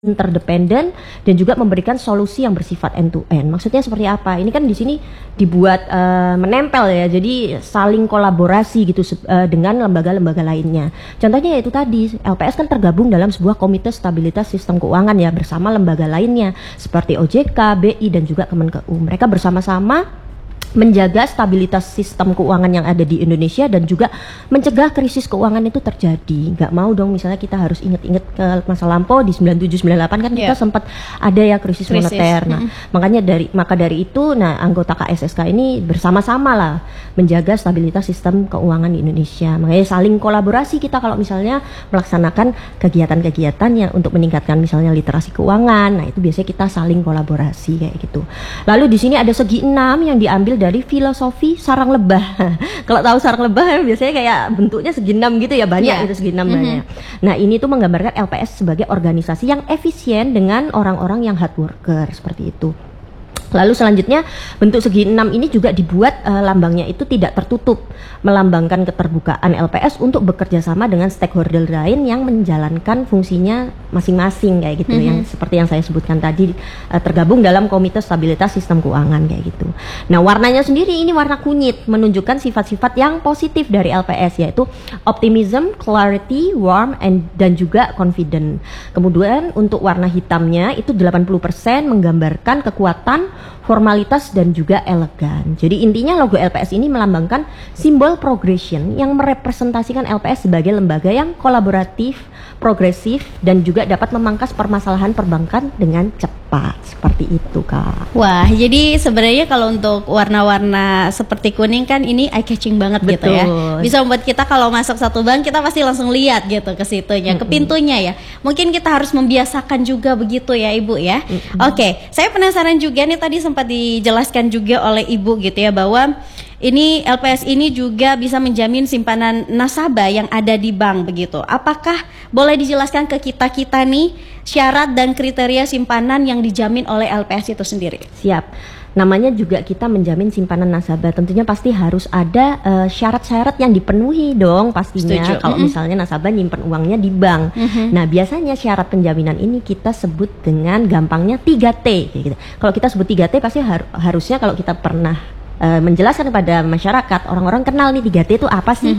interdependen dan juga memberikan solusi yang bersifat end to end. Maksudnya seperti apa? Ini kan di sini dibuat menempel ya, jadi saling kolaborasi gitu dengan lembaga-lembaga lainnya. Contohnya yaitu tadi LPS kan tergabung dalam sebuah komite stabilitas sistem keuangan ya bersama lembaga lainnya seperti OJK, BI dan juga Kemenkeu. Mereka bersama-sama menjaga stabilitas sistem keuangan yang ada di Indonesia dan juga mencegah krisis keuangan itu terjadi. Nggak mau dong misalnya kita harus inget-inget ke masa lampau di 97-98 kan kita sempat ada ya krisis moneter. Nah, maka dari itu anggota KSSK ini bersama-sama lah menjaga stabilitas sistem keuangan di Indonesia. Makanya saling kolaborasi kita kalau misalnya melaksanakan kegiatan-kegiatan yang untuk meningkatkan misalnya literasi keuangan. Nah, itu biasanya kita saling kolaborasi kayak gitu. Lalu di sini ada segi 6 yang diambil dari filosofi sarang lebah. Kalau tahu sarang lebah biasanya kayak bentuknya segi 6 gitu ya, banyak itu segi 6 banyak. Nah, ini tuh menggambarkan LPS sebagai organisasi yang efisien dengan orang-orang yang hard worker seperti itu. Lalu selanjutnya bentuk segi 6 ini juga dibuat lambangnya itu tidak tertutup, melambangkan keterbukaan LPS untuk bekerja sama dengan stakeholder lain yang menjalankan fungsinya masing-masing kayak gitu, yang seperti yang saya sebutkan tadi tergabung dalam Komite Stabilitas Sistem Keuangan kayak gitu. Nah, warnanya sendiri ini warna kunyit, menunjukkan sifat-sifat yang positif dari LPS yaitu optimism, clarity, warmth, dan juga confident. Kemudian untuk warna hitamnya itu 80% menggambarkan kekuatan, formalitas dan juga elegan. Jadi intinya logo LPS ini melambangkan simbol progression yang merepresentasikan LPS sebagai lembaga yang kolaboratif, progresif dan juga dapat memangkas permasalahan perbankan dengan cepat. Seperti itu, Kak. Wah, jadi sebenarnya kalau untuk warna-warna seperti kuning kan ini eye catching banget. Betul. Gitu ya. Bisa membuat kita kalau masuk satu bank kita pasti langsung lihat gitu ke situnya, ke pintunya ya. Mungkin kita harus membiasakan juga begitu ya, Ibu ya. Oke, saya penasaran juga nih, tadi sempat dijelaskan juga oleh Ibu gitu ya bahwa ini LPS ini juga bisa menjamin simpanan nasabah yang ada di bank begitu. Apakah boleh dijelaskan ke kita nih syarat dan kriteria simpanan yang dijamin oleh LPS itu sendiri? Siap. Namanya juga kita menjamin simpanan nasabah. Tentunya pasti harus ada syarat-syarat yang dipenuhi dong pastinya. Kalau misalnya nasabah nyimpen uangnya di bank. Nah, biasanya syarat penjaminan ini kita sebut dengan gampangnya 3T gitu. Kalau kita sebut 3T pasti harusnya kalau kita pernah menjelaskan kepada masyarakat, orang-orang kenal nih 3T itu apa sih?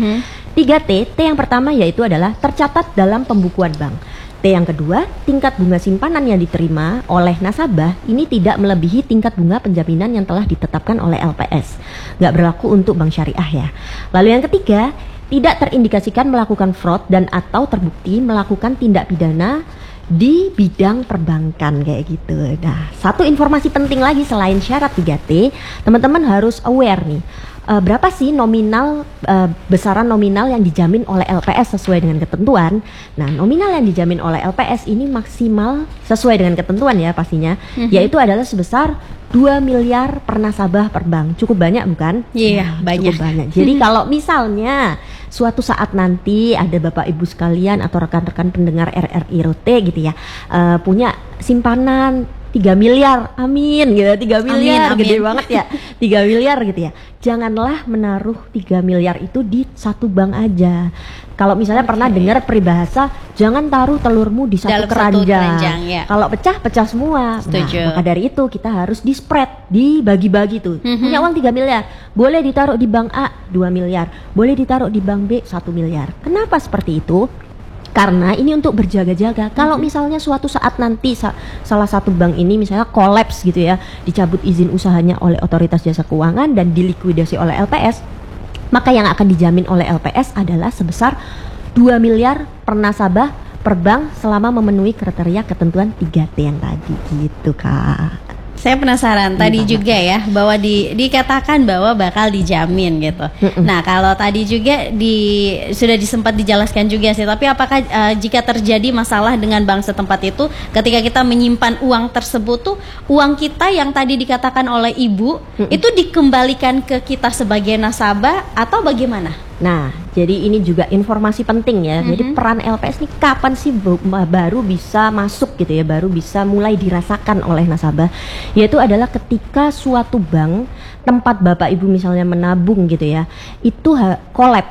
3T, T yang pertama yaitu adalah tercatat dalam pembukuan bank. T yang kedua, tingkat bunga simpanan yang diterima oleh nasabah ini tidak melebihi tingkat bunga penjaminan yang telah ditetapkan oleh LPS. Nggak berlaku untuk bank syariah ya. Lalu yang ketiga, tidak terindikasikan melakukan fraud dan atau terbukti melakukan tindak pidana di bidang perbankan kayak gitu. Nah, satu informasi penting lagi selain syarat 3T, teman-teman harus aware nih. Berapa sih nominal besaran nominal yang dijamin oleh LPS sesuai dengan ketentuan. Nah, nominal yang dijamin oleh LPS ini maksimal sesuai dengan ketentuan ya pastinya, yaitu adalah sebesar 2 miliar per nasabah per bank. Cukup banyak bukan? Iya, banyak. Cukup banyak. Jadi kalau misalnya suatu saat nanti ada Bapak Ibu sekalian atau rekan-rekan pendengar RRI Rote gitu ya, punya simpanan 3 miliar, amin gitu, 3 miliar, gede banget ya, 3 miliar gitu ya. Janganlah menaruh 3 miliar itu di satu bank aja. Kalau misalnya pernah dengar peribahasa, jangan taruh telurmu di satu keranjang. Ya. Kalau pecah, pecah semua. Nah, maka dari itu kita harus di-spread, dibagi-bagi tuh. Punya uang 3 miliar, boleh ditaruh di bank A 2 miliar, boleh ditaruh di bank B 1 miliar. Kenapa seperti itu? Karena ini untuk berjaga-jaga. Kalau misalnya suatu saat nanti salah satu bank ini misalnya kolaps gitu ya, dicabut izin usahanya oleh Otoritas Jasa Keuangan dan dilikuidasi oleh LPS, maka yang akan dijamin oleh LPS adalah sebesar 2 miliar per nasabah per bank selama memenuhi kriteria ketentuan 3T yang tadi gitu, Kak. Saya penasaran tadi juga ya bahwa dikatakan bahwa bakal dijamin gitu. Nah, kalau tadi juga sudah sempat dijelaskan juga sih, tapi apakah jika terjadi masalah dengan bank setempat itu ketika kita menyimpan uang tersebut tuh uang kita yang tadi dikatakan oleh Ibu itu dikembalikan ke kita sebagai nasabah atau bagaimana? Nah, jadi ini juga informasi penting ya. Jadi peran LPS ini kapan sih baru bisa masuk gitu ya, baru bisa mulai dirasakan oleh nasabah. Yaitu adalah ketika suatu bank tempat Bapak Ibu misalnya menabung gitu ya, itu kolaps.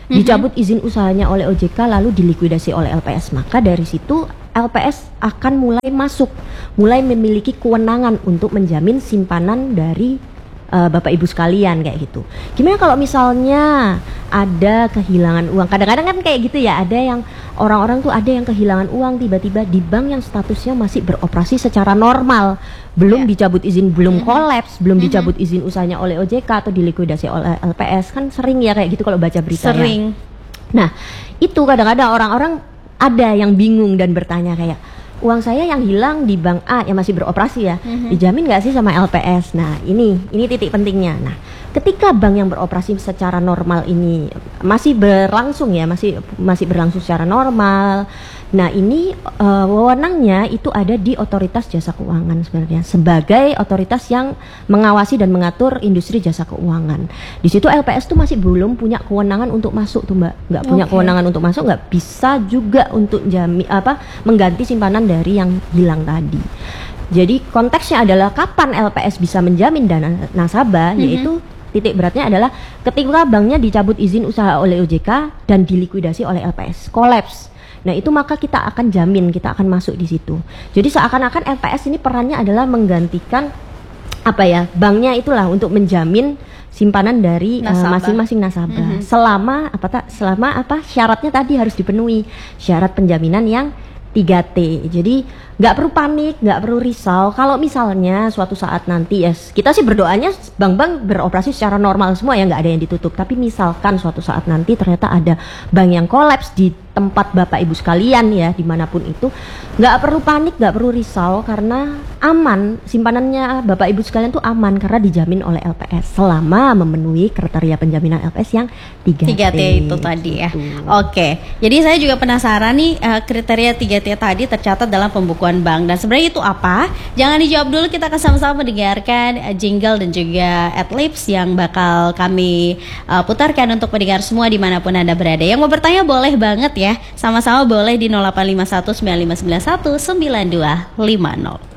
dicabut izin usahanya oleh OJK lalu dilikuidasi oleh LPS, maka dari situ LPS akan mulai memiliki kewenangan untuk menjamin simpanan dari Bapak Ibu sekalian kayak gitu. Gimana kalau misalnya ada kehilangan uang? Kadang-kadang kan kayak gitu ya, ada yang orang-orang tuh ada yang kehilangan uang tiba-tiba di bank yang statusnya masih beroperasi secara normal, belum dicabut izin, belum kolaps, belum dicabut izin usahanya oleh OJK atau dilikuidasi oleh LPS. Kan sering ya kayak gitu kalau baca berita. Sering. Nah, itu kadang-kadang orang-orang ada yang bingung dan bertanya kayak, uang saya yang hilang di bank A yang masih beroperasi ya, dijamin nggak sih sama LPS? Nah, ini titik pentingnya. Nah, ketika bank yang beroperasi secara normal ini masih berlangsung ya, masih berlangsung secara normal. Nah, ini wewenangnya itu ada di Otoritas Jasa Keuangan sebenarnya sebagai otoritas yang mengawasi dan mengatur industri jasa keuangan. Di situ LPS tuh masih belum punya kewenangan untuk masuk tuh Mbak, nggak punya kewenangan untuk masuk, nggak bisa juga untuk mengganti simpanan dari yang hilang tadi. Jadi konteksnya adalah kapan LPS bisa menjamin dana nasabah, yaitu titik beratnya adalah ketika banknya dicabut izin usaha oleh OJK dan dilikuidasi oleh LPS, kolaps. Nah, itu maka kita akan jamin, kita akan masuk di situ. Jadi seakan-akan LPS ini perannya adalah menggantikan banknya itulah untuk menjamin simpanan dari masing-masing nasabah. Selama syaratnya tadi harus dipenuhi, syarat penjaminan yang 3T. Jadi nggak perlu panik, nggak perlu risau. Kalau misalnya suatu saat nanti kita sih berdoanya bank-bank beroperasi secara normal semua ya, nggak ada yang ditutup. Tapi misalkan suatu saat nanti ternyata ada bank yang kolaps di tempat Bapak Ibu sekalian ya, dimanapun itu, nggak perlu panik, nggak perlu risau karena aman, simpanannya Bapak Ibu sekalian tuh aman karena dijamin oleh LPS selama memenuhi kriteria penjaminan LPS yang 3T itu tadi ya. Oke, jadi saya juga penasaran nih, kriteria 3T tadi tercatat dalam pembukuan bank dan sebenarnya itu apa? Jangan dijawab dulu, kita akan sama-sama mendengarkan jingle dan juga adlibs yang bakal kami putarkan untuk pendengar semua dimanapun Anda berada. Yang mau bertanya boleh banget ya, sama-sama boleh di 0851 9591 9250.